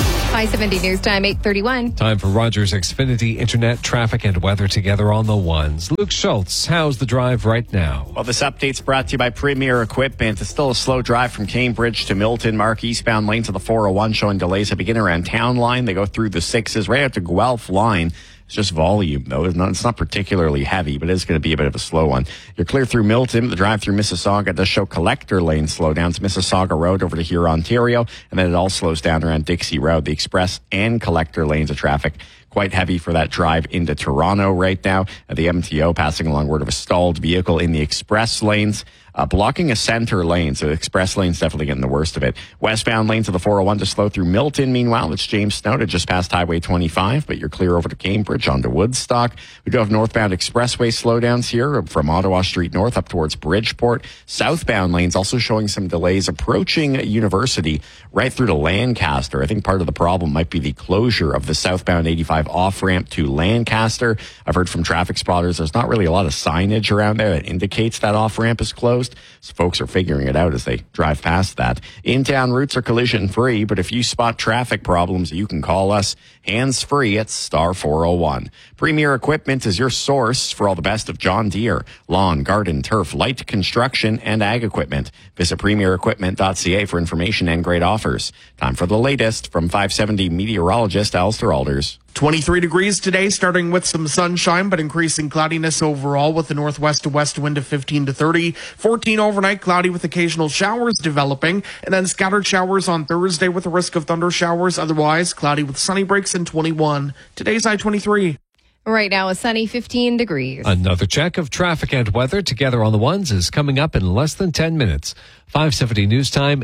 570 News Time, 8:31. Time for Rogers Xfinity Internet, traffic, and weather together on the ones. Luke Schultz, how's the drive right now? Well, this update's brought to you by Premier Equipment. It's still a slow drive from Cambridge to Milton. Mark eastbound lanes of the 401 showing delays that begin around Town Line. They go through the 6s right out to Guelph Line. It's just volume, though. It's not particularly heavy, but it's going to be a bit of a slow one. You're clear through Milton. The drive through Mississauga does show collector lane slowdowns. Mississauga Road over to here, Ontario. And then it all slows down around Dixie Road. The express and collector lanes of traffic quite heavy for that drive into Toronto right now. The MTO passing along word of a stalled vehicle in the express lanes. Blocking a center lane, so the express lane's definitely getting the worst of it. Westbound lanes of the 401 to slow through Milton. Meanwhile, it's James Snowden just past Highway 25, but you're clear over to Cambridge onto Woodstock. We do have northbound expressway slowdowns here from Ottawa Street North up towards Bridgeport. Southbound lanes also showing some delays approaching University right through to Lancaster. I think part of the problem might be the closure of the southbound 85 off-ramp to Lancaster. I've heard from traffic spotters there's not really a lot of signage around there that indicates that off-ramp is closed. So folks are figuring it out as they drive past that. In-town routes are collision-free, but if you spot traffic problems, you can call us hands-free at star 401. Premier Equipment is your source for all the best of John Deere, lawn, garden, turf, light construction, and ag equipment. Visit premierequipment.ca for information and great offers. Time for the latest from 570 meteorologist Alistair Alders. 23 degrees today, starting with some sunshine, but increasing cloudiness overall with the northwest to west wind of 15 to 30. 14 overnight, cloudy with occasional showers developing, and then scattered showers on Thursday with a risk of thunder showers. Otherwise, cloudy with sunny breaks in 21. Today's high 23. Right now, a sunny 15 degrees. Another check of traffic and weather together on the ones is coming up in less than 10 minutes. 570 News Time,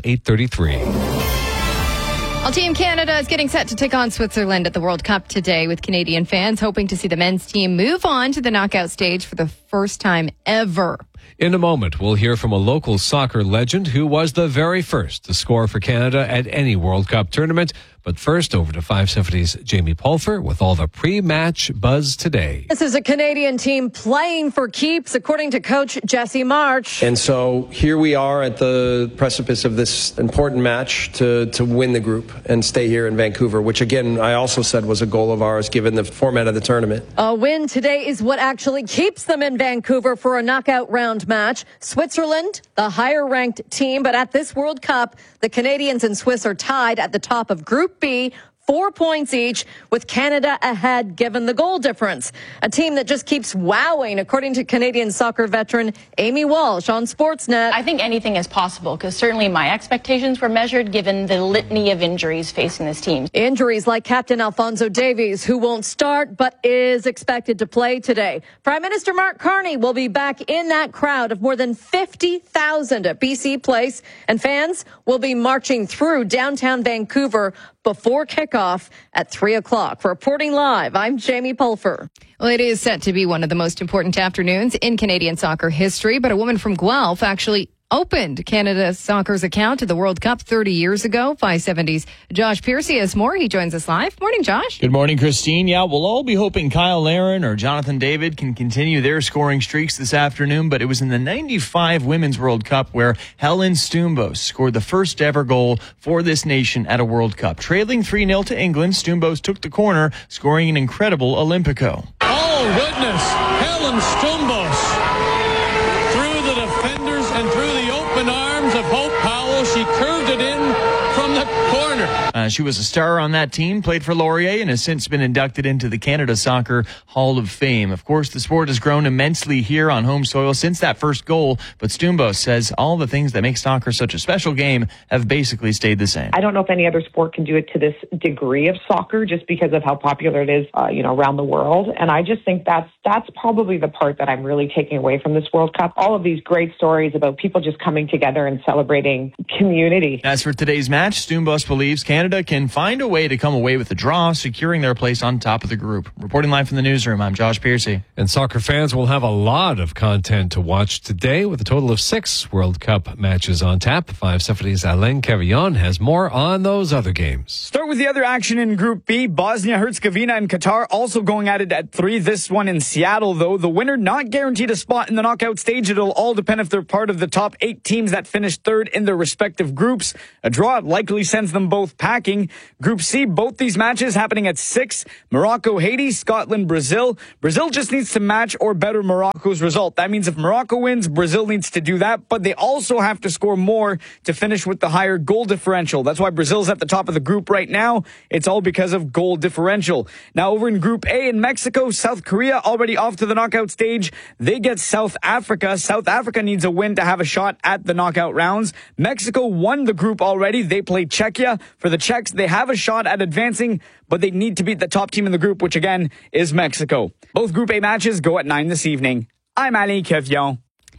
8:33. Well, Team Canada is getting set to take on Switzerland at the World Cup today, with Canadian fans hoping to see the men's team move on to the knockout stage for the first time ever. In a moment, we'll hear from a local soccer legend who was the very first to score for Canada at any World Cup tournament. But first, over to 570's Jamie Pulfer with all the pre-match buzz today. This is a Canadian team playing for keeps, according to coach Jesse March. And so here we are at the precipice of this important match to win the group and stay here in Vancouver, which again, I also said was a goal of ours given the format of the tournament. A win today is what actually keeps them in Vancouver for a knockout round match. Switzerland, the higher ranked team, but at this World Cup, the Canadians and Swiss are tied at the top of Group B, 4 points each, with Canada ahead given the goal difference. A team that just keeps wowing, according to Canadian soccer veteran Amy Walsh on Sportsnet. I think anything is possible because certainly my expectations were measured given the litany of injuries facing this team. Injuries like Captain Alphonso Davies, who won't start but is expected to play today. Prime Minister Mark Carney will be back in that crowd of more than 50,000 at BC Place, and fans will be marching through downtown Vancouver before kickoff at 3 o'clock. Reporting live, I'm Jamie Pulfer. Well, it is set to be one of the most important afternoons in Canadian soccer history, but a woman from Guelph actually opened Canada Soccer's account at the World Cup 30 years ago. 570's Josh Piercy has more. He joins us live. Morning, Josh. Good morning, Christine. Yeah, we'll all be hoping Kyle Larin or Jonathan David can continue their scoring streaks this afternoon, but it was in the 95 Women's World Cup where Helen Stumbos scored the first ever goal for this nation at a World Cup. Trailing 3-0 to England, Stumbos took the corner, scoring an incredible Olympico. Oh, goodness. Helen Stumbos. Of Hope Powell, she curved it in from the corner. She was a star on that team, played for Laurier, and has since been inducted into the Canada Soccer Hall of Fame. Of course, the sport has grown immensely here on home soil since that first goal, but Stumbos says all the things that make soccer such a special game have basically stayed the same. I don't know if any other sport can do it to this degree of soccer just because of how popular it is, around the world. And I just think that's probably the part that I'm really taking away from this World Cup. All of these great stories about people just coming together and celebrating community. As for today's match, Stumbos believes Canada can find a way to come away with a draw, securing their place on top of the group. Reporting live from the newsroom, I'm Josh Piercy. And soccer fans will have a lot of content to watch today with a total of 6 World Cup matches on tap. 570's Alain Cavillon has more on those other games. Start with the other action in Group B. Bosnia-Herzegovina and Qatar also going at it at 3. This one in Seattle, though. The winner not guaranteed a spot in the knockout stage. It'll all depend if they're part of the top 8 teams that finished third in their respective groups. A draw likely sends them both packing. Group C, both these matches happening at 6. Morocco, Haiti, Scotland, Brazil. Brazil just needs to match or better Morocco's result. That means if Morocco wins, Brazil needs to do that, but they also have to score more to finish with the higher goal differential. That's why Brazil's at the top of the group right now. It's all because of goal differential. Now over in Group A in Mexico, South Korea already off to the knockout stage. They get South Africa. South Africa needs a win to have a shot at the knockout rounds. Mexico won the group already. They play Czechia. For the Czechs, they have a shot at advancing, but they need to beat the top team in the group, which again is Mexico. Both Group A matches go at 9 this evening. I'm Ali Kevion.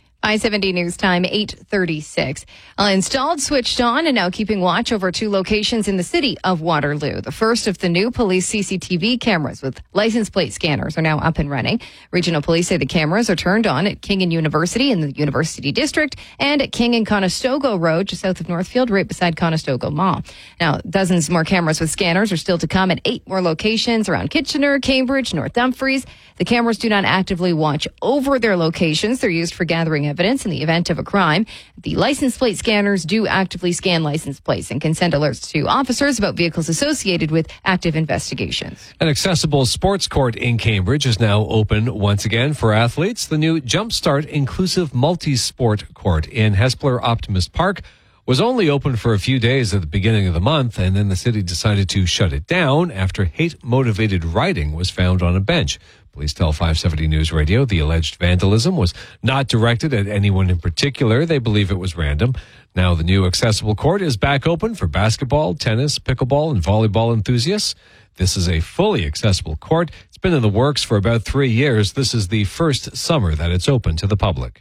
I-70 News Time, 8:36. Installed, switched on, and now keeping watch over 2 locations in the city of Waterloo. The first of the new police CCTV cameras with license plate scanners are now up and running. Regional police say the cameras are turned on at King and University in the University District and at King and Conestoga Road, just south of Northfield, right beside Conestoga Mall. Now, dozens more cameras with scanners are still to come at 8 more locations around Kitchener, Cambridge, North Dumfries. The cameras do not actively watch over their locations. They're used for gathering evidence in the event of a crime. The license plate scanners do actively scan license plates and can send alerts to officers about vehicles associated with active investigations. An accessible sports court in Cambridge is now open once again for athletes. The new Jumpstart Inclusive Multi-Sport Court in Hespeler Optimist Park was only open for a few days at the beginning of the month, and then the city decided to shut it down after hate-motivated writing was found on a bench. Police tell 570 News Radio the alleged vandalism was not directed at anyone in particular. They believe it was random. Now the new accessible court is back open for basketball, tennis, pickleball, and volleyball enthusiasts. This is a fully accessible court. It's been in the works for about 3 years. This is the first summer that it's open to the public.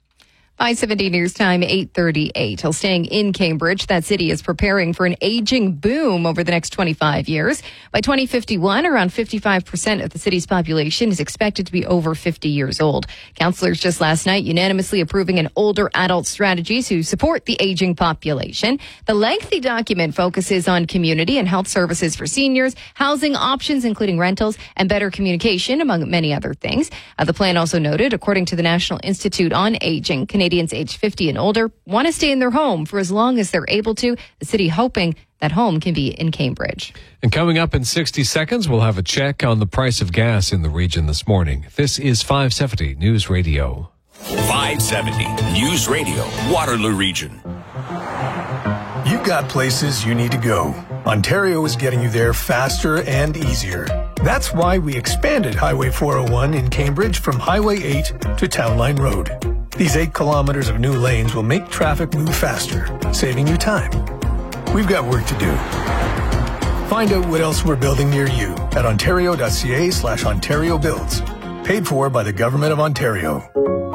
I-70 News Time, 8:38. While staying in Cambridge, that city is preparing for an aging boom over the next 25 years. By 2051, around 55% of the city's population is expected to be over 50 years old. Councillors just last night unanimously approving an older adult strategy to support the aging population. The lengthy document focuses on community and health services for seniors, housing options, including rentals, and better communication, among many other things. The plan also noted, according to the National Institute on Aging, Canadians aged 50 and older want to stay in their home for as long as they're able to. The city hoping that home can be in Cambridge. And coming up in 60 seconds, we'll have a check on the price of gas in the region this morning. This is 570 News Radio. 570 News Radio, Waterloo Region. You've got places you need to go. Ontario is getting you there faster and easier. That's why we expanded Highway 401 in Cambridge from Highway 8 to Town Line Road. These 8 kilometers of new lanes will make traffic move faster, saving you time. We've got work to do. Find out what else we're building near you at ontario.ca/Ontario Builds. Paid for by the Government of Ontario.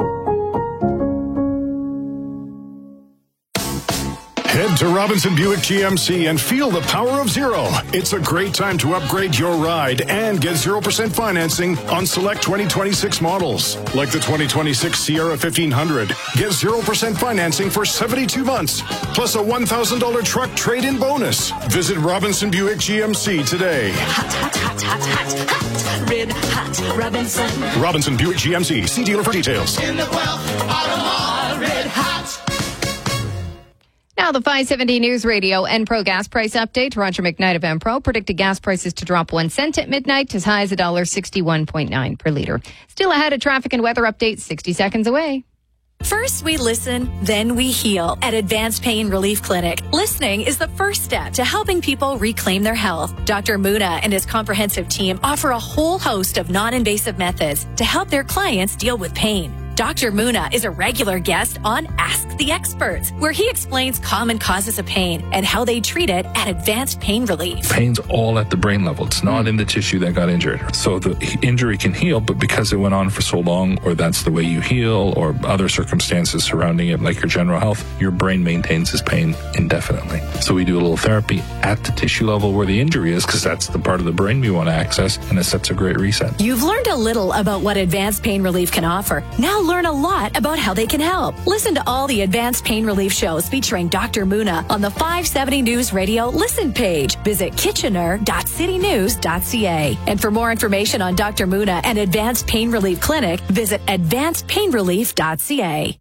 Head to Robinson Buick GMC and feel the power of zero. It's a great time to upgrade your ride and get 0% financing on select 2026 models. Like the 2026 Sierra 1500. Get 0% financing for 72 months, plus a $1,000 truck trade-in bonus. Visit Robinson Buick GMC today. Hot, hot, hot, hot, hot, hot. Red hot Robinson. Robinson Buick GMC. See dealer for details. In the Guelph Auto Mall, red hot. Now the 570 News Radio Enpro gas price update. Roger McKnight of Enpro predicted gas prices to drop 1 cent at midnight, as high as $1.61.9 per liter. Still ahead, a traffic and weather update 60 seconds away. First, we listen, then we heal at Advanced Pain Relief Clinic. Listening is the first step to helping people reclaim their health. Dr. Muna and his comprehensive team offer a whole host of non-invasive methods to help their clients deal with pain. Dr. Muna is a regular guest on Ask the Experts, where he explains common causes of pain and how they treat it at Advanced Pain Relief. Pain's all at the brain level. It's not in the tissue that got injured. So the injury can heal, but because it went on for so long, or that's the way you heal, or other circumstances surrounding it, like your general health, your brain maintains this pain indefinitely. So we do a little therapy at the tissue level where the injury is, because that's the part of the brain we want to access, and it sets a great reset. You've learned a little about what Advanced Pain Relief can offer. Now learn a lot about how they can help. Listen to all the Advanced Pain Relief shows featuring Dr. Muna on the 570 News Radio Listen page. Visit kitchener.citynews.ca. And for more information on Dr. Muna and Advanced Pain Relief Clinic, visit advancedpainrelief.ca.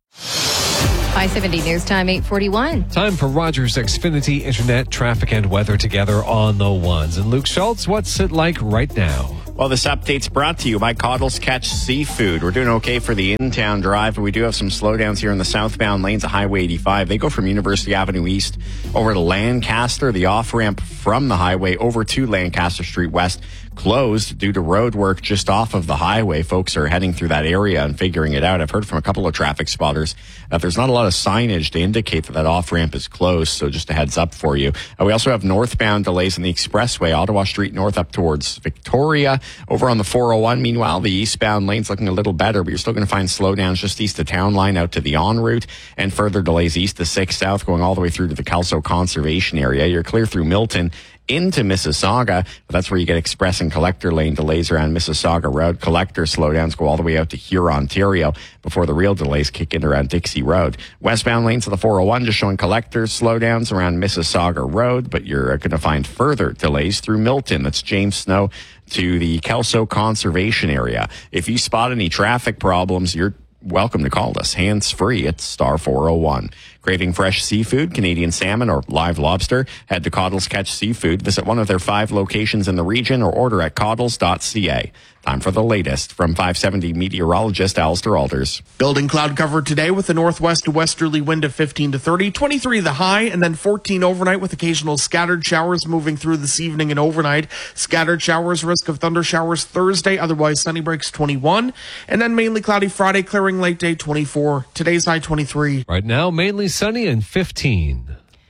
570 News Time, 8:41. Time for Rogers Xfinity Internet, traffic, and weather together on the ones. And Luke Schultz, what's it like right now? Well, this update's brought to you by Coddles Catch Seafood. We're doing okay for the in-town drive, but we do have some slowdowns here in the southbound lanes of Highway 85. They go from University Avenue East over to Lancaster. The off-ramp from the highway over to Lancaster Street West closed due to road work just off of the highway. Folks are heading through that area and figuring it out. I've heard from a couple of traffic spotters that there's not a lot of signage to indicate that off-ramp is closed, so just a heads up for you. We also have northbound delays in the expressway, Ottawa Street North up towards Victoria. Over on the 401, meanwhile, the eastbound lane's looking a little better, but you're still going to find slowdowns just east of Town Line out to the en route, and further delays east of 6 South going all the way through to the Kelso Conservation Area. You're clear through Milton into Mississauga, but that's where you get express and collector lane delays around Mississauga Road. Collector slowdowns go all the way out to Huron, Ontario, before the real delays kick in around Dixie Road. Westbound lanes of the 401 just showing collector slowdowns around Mississauga Road, but you're going to find further delays through Milton. That's James Snow to the Kelso Conservation Area. If you spot any traffic problems, you're welcome to call us hands-free at star 401. Craving fresh seafood, Canadian salmon, or live lobster? Head to Coddles Catch Seafood. Visit one of their 5 locations in the region or order at coddles.ca. Time for the latest from 570 meteorologist Alistair Alders. Building cloud cover today with a northwest to westerly wind of 15 to 30, 23 the high, and then 14 overnight with occasional scattered showers moving through this evening and overnight. Scattered showers, risk of thunder showers Thursday, otherwise sunny breaks 21, and then mainly cloudy Friday, clearing late day 24. Today's high 23. Right now, mainly sunny and 15.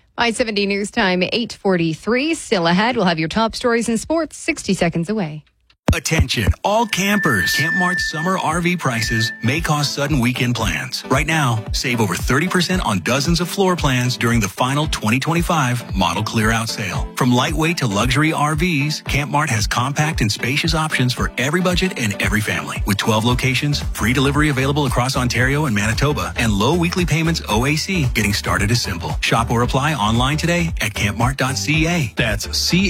570 News Time, 8:43. Still ahead, we'll have your top stories in sports 60 seconds away. Attention, all campers. Camp Mart's summer RV prices may cause sudden weekend plans. Right now, save over 30% on dozens of floor plans during the final 2025 model clear-out sale. From lightweight to luxury RVs, Camp Mart has compact and spacious options for every budget and every family. With 12 locations, free delivery available across Ontario and Manitoba, and low weekly payments OAC. Getting started is simple. Shop or apply online today at campmart.ca. That's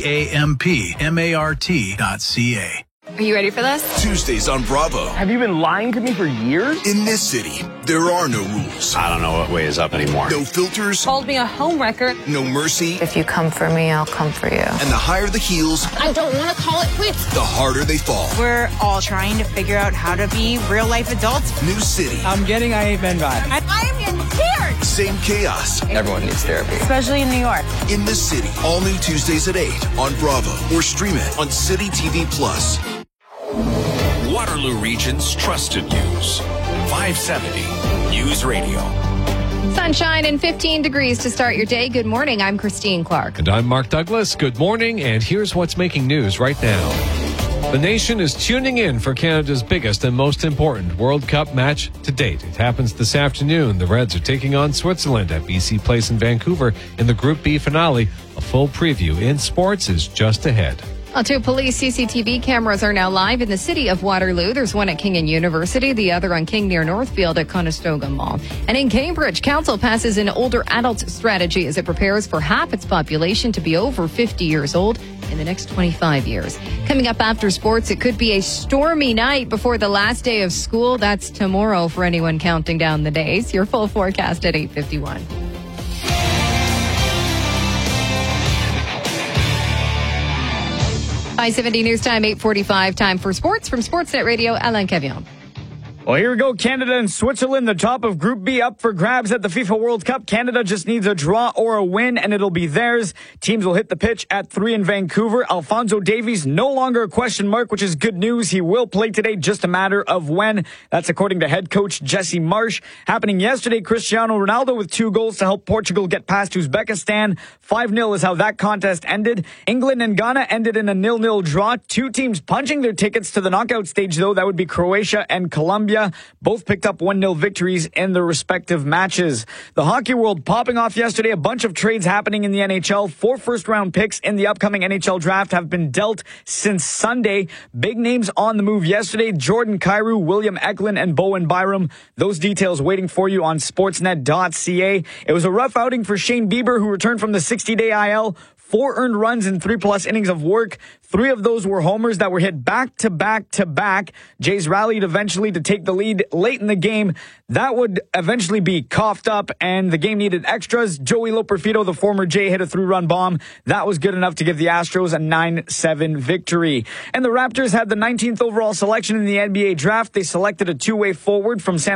CAMPMART.ca. Are you ready for this? Tuesdays on Bravo. Have you been lying to me for years? In this city, there are no rules. I don't know what way is up anymore. No filters. Called me a homewrecker. No mercy. If you come for me, I'll come for you. And the higher the heels, I don't want to call it quits. the harder they fall. We're all trying to figure out how to be real life adults. New city. I'm getting I Hate Men vibes. I am getting scared. Same chaos. Everyone needs therapy. Especially in New York. In this city. All new Tuesdays at 8 on Bravo. Or stream it on City TV Plus. Waterloo Region's trusted news. 570 News Radio. Sunshine and 15 degrees to start your day. Good morning. I'm Christine Clark. And I'm Mark Douglas. Good morning, and here's what's making news right now. The nation is tuning in for Canada's biggest and most important World Cup match to date. It happens this afternoon. The Reds are taking on Switzerland at BC Place in Vancouver in the Group B finale. A full preview in sports is just ahead. Two police CCTV cameras are now live in the city of Waterloo. There's one at King and University, the other on King near Northfield at Conestoga Mall. And in Cambridge, council passes an older adults strategy as it prepares for half its population to be over 50 years old in the next 25 years. Coming up after sports, it could be a stormy night before the last day of school. That's tomorrow for anyone counting down the days. Your full forecast at 8:51. I-70 News Time, 8:45. Time for sports from Sportsnet Radio. Alain Cavion. Well, here we go. Canada and Switzerland, the top of Group B, up for grabs at the FIFA World Cup. Canada just needs a draw or a win, and it'll be theirs. Teams will hit the pitch at 3 in Vancouver. Alphonso Davies, no longer a question mark, which is good news. He will play today, just a matter of when. That's according to head coach Jesse Marsch. Happening yesterday, Cristiano Ronaldo with 2 goals to help Portugal get past Uzbekistan. 5-0 is how that contest ended. England and Ghana ended in a 0-0 draw. 2 teams punching their tickets to the knockout stage, though. That would be Croatia and Colombia. Both picked up 1-0 victories in their respective matches. The hockey world popping off yesterday. A bunch of trades happening in the NHL. 4 first-round picks in the upcoming NHL draft have been dealt since Sunday. Big names on the move yesterday. Jordan Kyrou, William Eklund, and Bowen Byram. Those details waiting for you on sportsnet.ca. It was a rough outing for Shane Bieber, who returned from the 60-day IL. 4 earned runs in 3+ innings of work. 3 of those were homers that were hit back to back to back. Jays rallied eventually to take the lead late in the game. That would eventually be coughed up, and the game needed extras. Joey Loperfido, the former Jay, hit a 3-run bomb. That was good enough to give the Astros a 9-7 victory. And the Raptors had the 19th overall selection in the NBA draft. They selected a 2-way forward from San